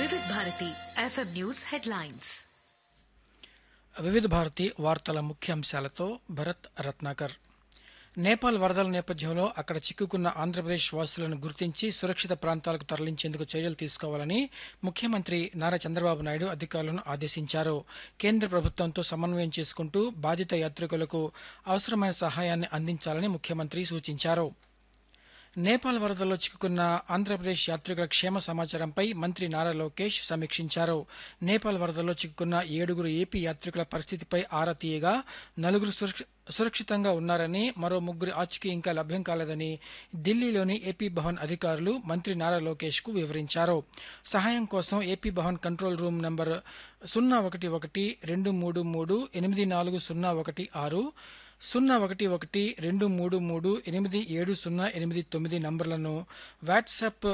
వివిధ Bharati FM news headlines. వివిధ భారతి వార్తల ముఖ్యాంశాలతో భరత్ రత్నాకర్. నేపాల్ వరదల నేపథ్యంలో అక్కడ చిక్కుకున్న ఆంధ్రప్రదేశ్ వాసులను గుర్తించి సురక్షిత ప్రాంతాలకు తరలించేందుకు చర్యలు తీసుకోవాలని ముఖ్యమంత్రి నారా చంద్రబాబు నాయుడు అధికారులను ఆదేశించారు. కేంద్ర ప్రభుత్వంతో సమన్వయం చేసుకుంటూ బాధిత యాత్రికులకు అవసరమైన సహాయాన్ని అందించాలని ముఖ్యమంత్రి సూచించారు. నేపాల్ వరదల్లో చిక్కుకున్న ఆంధ్రప్రదేశ్ యాత్రికుల క్షేమ సమాచారంపై మంత్రి నారా లోకేష్ సమీక్షించారు. నేపాల్ వరదల్లో చిక్కుకున్న 7 ఏపీ యాత్రికుల పరిస్థితిపై ఆరా తీయగా 4 సురక్షితంగా ఉన్నారని, మరో 3 ఆచూకీ ఇంకా లభ్యం కాలేదని ఢిల్లీలోని ఏపీ భవన్ అధికారులు మంత్రి నారా లోకేష్ కు వివరించారు. సహాయం కోసం AP Bhavan control room number 011233840116 0112338708 నంబర్లను వాట్సాప్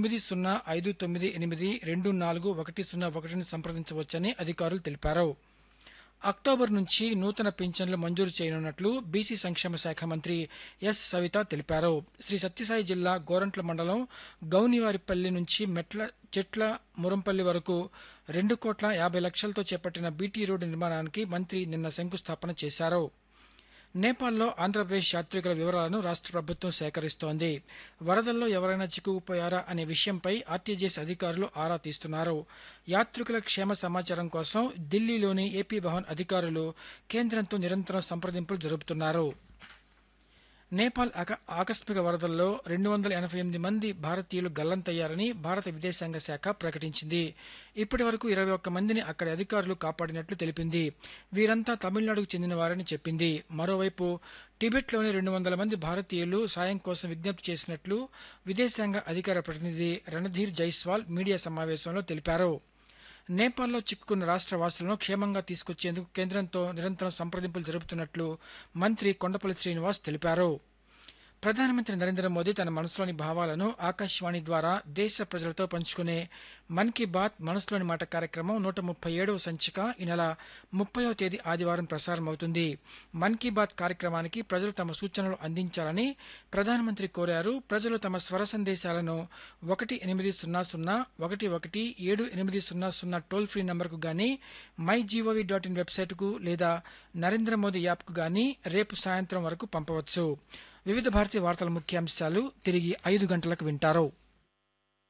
9059824101ని సంప్రదించవచ్చని అధికారులు తెలిపారు. అక్టోబర్ నుంచి నూతన పింఛన్లు మంజూరు చేయనున్నట్లు బీసీ సంక్షేమ శాఖ మంత్రి ఎస్ సవిత తెలిపారు. శ్రీ సత్యసాయి జిల్లా గోరంట్ల మండలం గౌనివారిపల్లి నుంచి చెట్ల మురంపల్లి వరకు 2,50,00,000తో చేపట్టిన బీటీ రోడ్డు నిర్మాణానికి మంత్రి నిన్న శంకుస్థాపన చేశారు. నేపాల్లో ఆంధ్రప్రదేశ్ యాత్రికుల వివరాలను రాష్ట్ర ప్రభుత్వం సేకరిస్తోంది. వరదల్లో ఎవరైనా చిక్కుకుపోయారా అనే విషయంపై ఆర్టీజీఎస్ అధికారులు ఆరా తీస్తున్నారు. యాత్రికుల క్షేమ సమాచారం కోసం ఢిల్లీలోని ఏపీ భవన్ అధికారులు కేంద్రంతో నిరంతరం సంప్రదింపులు జరుపుతున్నారు. నేపాల్ ఆకస్మిక వరదల్లో 288 మంది భారతీయులు గల్లంతయ్యారని భారత విదేశాంగ శాఖ ప్రకటించింది. ఇప్పటి వరకు 21 మందిని అక్కడి అధికారులు కాపాడినట్లు తెలిపింది. వీరంతా తమిళనాడుకు చెందిన వారని చెప్పింది. మరోవైపు టిబెట్లోని 200 మంది భారతీయులు సాయం కోసం విజ్ఞప్తి చేసినట్లు విదేశాంగ అధికార ప్రతినిధి రణధీర్ జైస్వాల్ మీడియా సమావేశంలో తెలిపారు. నేపాల్లో చిక్కుకున్న రాష్ట్ర వాసులను క్షేమంగా తీసుకొచ్చేందుకు కేంద్రంతో నిరంతరం సంప్రదింపులు జరుపుతున్నట్లు మంత్రి కొండపల్లి శ్రీనివాస్ తెలిపారు. ప్రధానమంత్రి నరేంద్ర మోదీ తన మనసులోని భావాలను ఆకాశవాణి ద్వారా దేశ ప్రజలతో పంచుకునే మన్ కీ బాత్ మనసులోని మాట కార్యక్రమం 137వ సంచిక ఈ నెల 30వ తేదీ ఆదివారం ప్రసారమవుతుంది. మన్ కీ బాత్ కార్యక్రమానికి ప్రజలు తమ సూచనలు అందించాలని ప్రధానమంత్రి కోరారు. ప్రజలు తమ స్వర సందేశాలను 18001177800 టోల్ ఫ్రీ నంబర్కు గానీ, mygov.in వెబ్సైట్కు లేదా నరేంద్ర మోదీ యాప్కు గానీ రేపు సాయంత్రం వరకు పంపవచ్చు. వివిధ భారతీయ వార్తల ముఖ్యాంశాలు తిరిగి 5 గంటలకు వింటారు.